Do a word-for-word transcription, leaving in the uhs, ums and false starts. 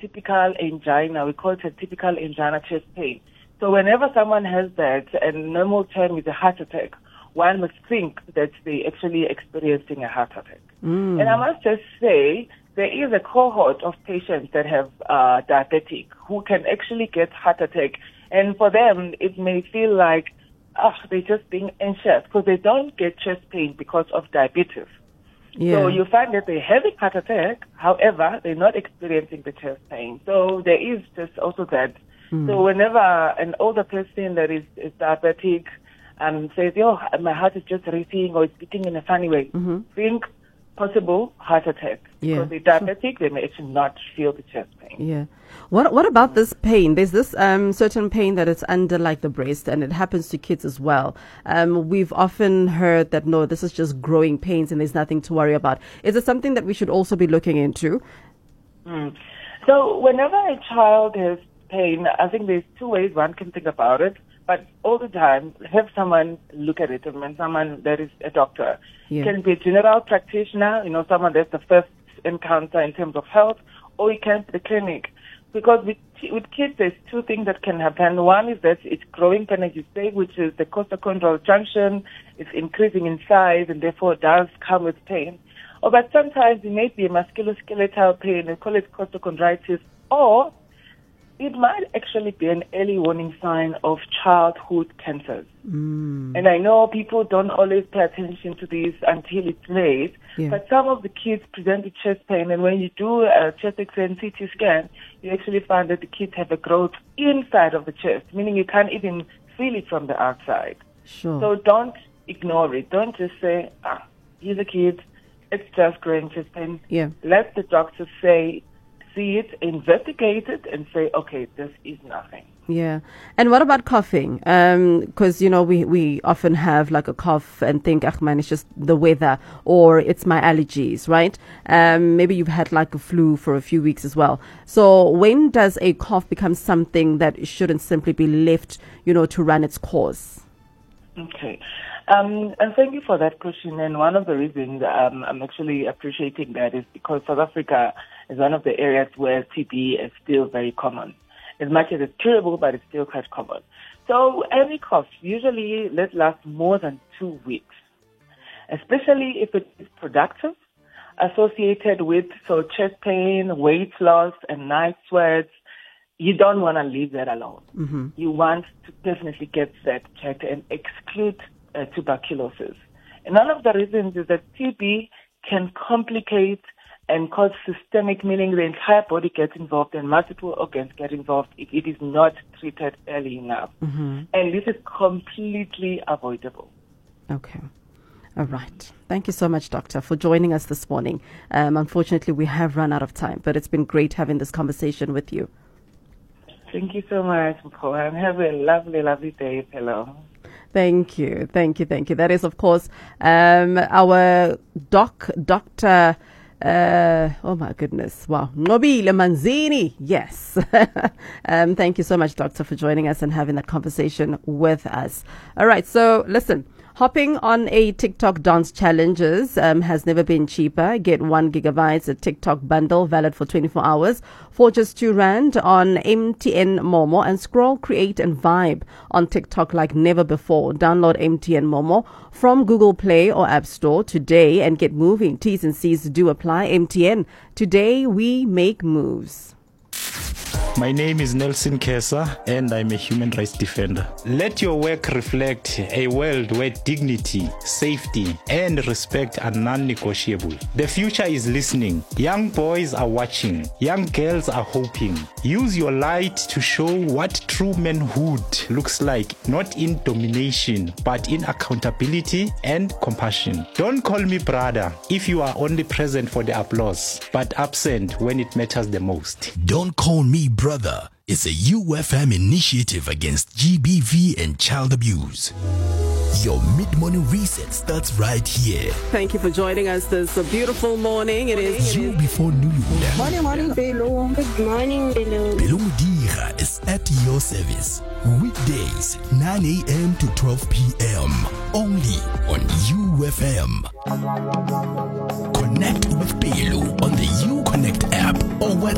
typical angina. We call it a typical angina chest pain. So whenever someone has that, and normal term is a heart attack, one must think that they're actually experiencing a heart attack. Mm. And I must just say, there is a cohort of patients that have uh, diabetic who can actually get heart attack. And for them, it may feel like, oh, they're just being anxious because they don't get chest pain because of diabetes. Yeah. So you find that they're having heart attack, however, they're not experiencing the chest pain. So there is just also that. Mm. So whenever an older person that is, is diabetic um, says, oh, my heart is just racing or it's beating in a funny way, mm-hmm. think possible heart attack. Yeah. Because they're diabetic, they may actually not feel the chest pain. Yeah. What What about this pain? There's this um, certain pain that it's under like the breast, and it happens to kids as well. Um, we've often heard that, no, this is just growing pains and there's nothing to worry about. Is it something that we should also be looking into? Mm. So whenever a child has pain, I think there's two ways one can think about it. But all the time, have someone look at it. I mean, someone that is a doctor. Yeah. It can be a general practitioner, you know, someone that's the first encounter in terms of health, or you can be the clinic. Because with, with kids, there's two things that can happen. One is that it's growing pain, as you say, which is the costochondral junction. It's increasing in size and therefore does come with pain. Or but sometimes it may be a musculoskeletal pain, we call it costochondritis, or it might actually be an early warning sign of childhood cancers. Mm. And I know people don't always pay attention to this until it's late, yeah. but some of the kids present with chest pain, and when you do a chest X-ray and C T scan, you actually find that the kids have a growth inside of the chest, meaning you can't even feel it from the outside. Sure. So don't ignore it. Don't just say, ah, he's a kid, it's just growing chest pain. Yeah. Let the doctor say, see it, investigate it, and say, okay, this is nothing. Yeah. And what about coughing? Because, um, you know, we, we often have like a cough and think, ah, man, it's just the weather or it's my allergies, right? Um, maybe you've had like a flu for a few weeks as well. So when does a cough become something that shouldn't simply be left, you know, to run its course? Okay. Um, and thank you for that question. And one of the reasons um, I'm actually appreciating that is because South Africa is one of the areas where T B is still very common. As much as it's curable, but it's still quite common. So any cough usually let last more than two weeks, especially if it is productive, associated with so chest pain, weight loss, and night sweats. You don't want to leave that alone. Mm-hmm. You want to definitely get that checked and exclude uh, tuberculosis. And one of the reasons is that T B can complicate and cause systemic, meaning the entire body gets involved and multiple organs get involved if it is not treated early enough. Mm-hmm. And this is completely avoidable. Okay. All right. Thank you so much, Doctor, for joining us this morning. Um, unfortunately, we have run out of time, but it's been great having this conversation with you. Thank you so much, Mpho, and have a lovely, lovely day. Hello. Thank you. Thank you. Thank you. That is, of course, um, our doc, Doctor Uh, oh my goodness. Wow. Nobile Manzini. Yes. um, thank you so much, Doctor, for joining us and having that conversation with us. All right. So listen, hopping on a TikTok dance challenges um, has never been cheaper. Get one gigabytes a TikTok bundle valid for twenty-four hours for just two rand on M T N Momo, and scroll, create and vibe on TikTok like never before. Download M T N Momo from Google Play or App Store today and get moving. T's and C's do apply. M T N. Today we make moves. My name is Nelson Kesa and I'm a human rights defender. Let your work reflect a world where dignity, safety, and respect are non-negotiable. The future is listening. Young boys are watching. Young girls are hoping. Use your light to show what true manhood looks like, not in domination, but in accountability and compassion. Don't call me brother if you are only present for the applause, but absent when it matters the most. Don't call me brother. It's a U F M initiative against G B V and child abuse. Your mid-morning reset starts right here. Thank you for joining us this beautiful morning. It is You before noon. Morning, morning, Belo. Good morning, Belo. Belo Mudira is at your service. Weekdays, nine a.m. to twelve p.m. Only on U F M. Connect with Belo on the U Connect app or web